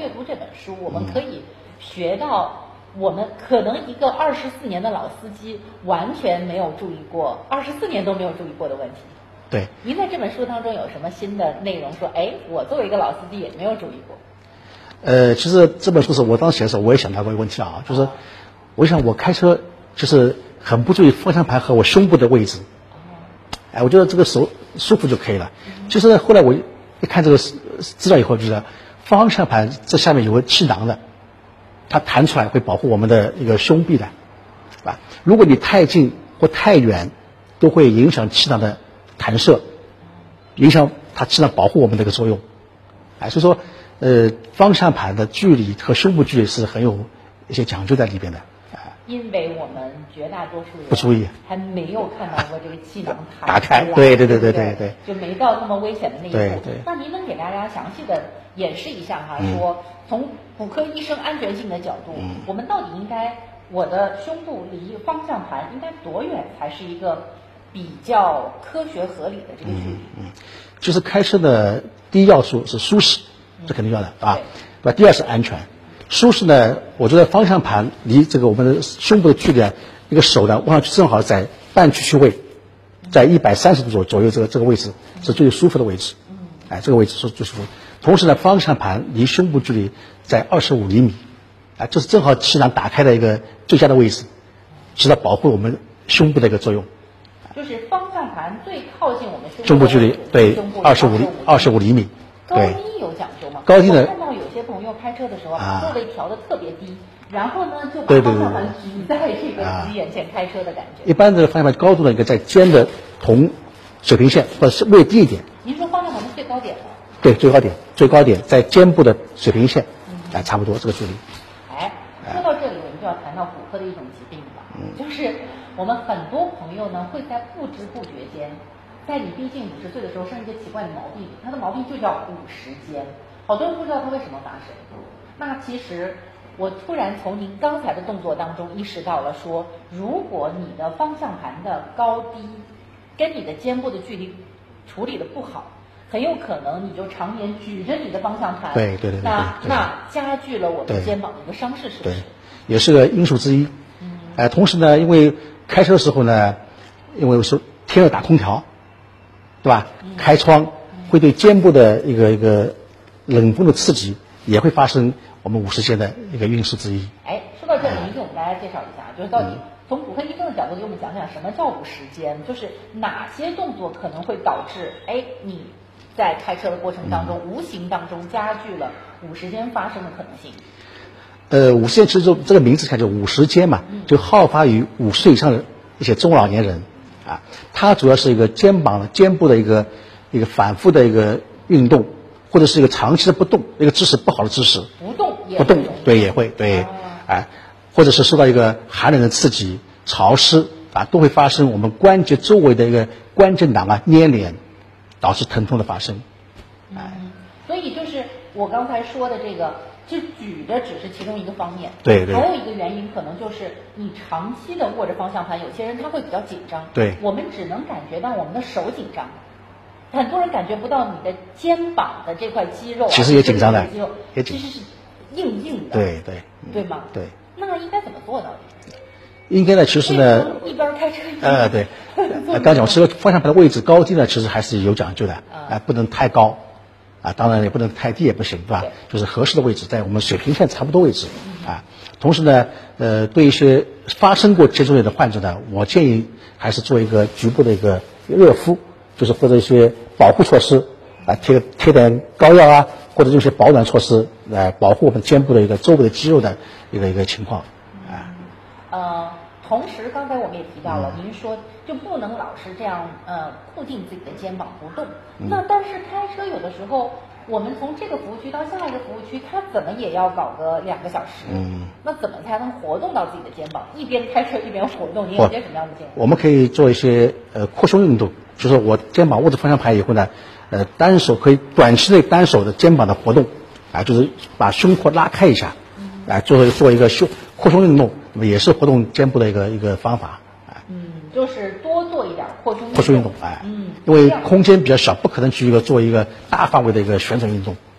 阅读这本书，我们可以学到我们可能一个24年的老司机完全没有注意过，24年都没有注意过的问题。 对， 您在这本书当中有什么新的内容说，哎，我作为一个老司机也没有注意过？ 其实这本书是我当时写的时候，我也想到过一个问题啊，就是我想我开车就是很不注意方向盘和我胸部的位置。我觉得这个手舒服就可以了。其实后来我一看这个资料以后，就是方向盘这下面有个气囊的，它弹出来会保护我们的一个胸壁的，是吧？如果你太近或太远，都会影响气囊的弹射，影响它气囊保护我们的一个作用。所以说，方向盘的距离和胸部距离是很有一些讲究在里边的。 因为我们绝大多数人不注意， 还没有看到过这个气囊打开， 对， 就没到那么危险的那一步。 对， 那您能给大家详细的演示一下哈？说从骨科医生安全性的角度，我们到底应该我的胸部离方向盘应该多远才是一个比较科学合理的这个距离？ 就是开车的第一要素是舒适，这肯定要的啊。对吧？第二是安全。舒适呢，我觉得方向盘离这个我们的胸部的距离啊，一个手呢望上去正好在半屈曲位，在130度左右这个位置是最舒服的位置。这个位置是最舒服。同时呢，方向盘离胸部距离在25厘米，这是正好气囊打开的一个最佳的位置，起到保护我们胸部的一个作用。 就是方向盘最靠近我们胸部距离，对，25厘米。 高低有讲究吗？ 高低呢？ 我看到有些朋友开车的时候把座位调得特别低，然后呢就把方向盘举在这个自己眼前开车的感觉。 一般的方向盘高度呢，应该在肩的同水平线，或者是略低一点。 您说方向盘的最高点吗？ 对，最高点在肩部的水平线，差不多这个距离。 说到这里，我们就要谈到骨科的一种疾病了，就是我们很多朋友呢会在不知不觉间。在你逼近50岁的时候，生一个奇怪的毛病，他的毛病就叫50肩。好多人不知道他为什么发生。那其实我突然从您刚才的动作当中意识到了说，如果你的方向盘的高低跟你的肩部的距离处理的不好，很有可能你就常年举着你的方向盘， 对， 那加剧了我们肩膀的一个伤势，是不是？ 对，也是个因素之一。同时呢，因为开车的时候呢，因为是天热打空调，对吧？开窗会对肩部的一个冷风的刺激，也会发生我们50肩的一个因素之一。 说到这里，您给我们大家介绍一下，就是到底从骨科医生的角度给我们讲讲什么叫50肩，就是哪些动作可能会导致你在开车的过程当中，无形当中加剧了50肩发生的可能性。 50肩其实就这个名字看就50肩嘛，就好发于50岁以上的一些中老年人。它主要是一个肩部的一个反复的一个运动，或者是一个长期的不动，一个姿势不好的姿势。不动，对，也会对，或者是受到一个寒冷的刺激、潮湿都会发生我们关节周围的一个关节囊粘连，导致疼痛的发生。 所以就是我刚才说的这个。就举着只是其中一个方面， 对， 还有一个原因可能就是你长期的握着方向盘，有些人他会比较紧张， 对， 我们只能感觉到我们的手紧张，很多人感觉不到你的肩膀的这块肌肉， 其实也紧张的， 其实是硬的，对吗？ 对， 那应该怎么做到的？ 应该呢，其实呢， 一边开车一边对，刚讲这个方向盘的位置高低呢，其实还是有讲究的，不能太高。当然也不能太低也不行，对吧？就是合适的位置，在我们水平线差不多位置同时呢，对一些发生过肩周炎的患者呢，我建议还是做一个局部的一个热敷，就是或者一些保护措施贴点膏药或者用一些保暖措施来保护我们肩部的一个周围的肌肉的一个情况同时，刚才我们也提到了，您说就不能老是这样固定自己的肩膀不动。那但是开车有的时候，我们从这个服务区到下一个服务区，它怎么也要搞个2个小时。那怎么才能活动到自己的肩膀？一边开车一边活动，您有些什么样的建议？ 我们可以做一些扩胸运动，就是我肩膀握着方向盘以后呢，单手可以短期内单手的肩膀的活动就是把胸廓拉开一下，做一个扩胸运动。也是活动肩部的一个方法， 就是多做一点扩胸运动，因为空间比较小，不可能去做一个大范围的一个旋转运动。